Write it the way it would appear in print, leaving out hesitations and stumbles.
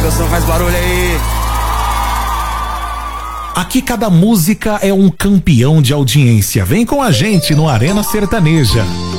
Pega o som, faz barulho aí. Aqui cada música é um campeão de audiência. Vem com a gente no Arena Sertaneja.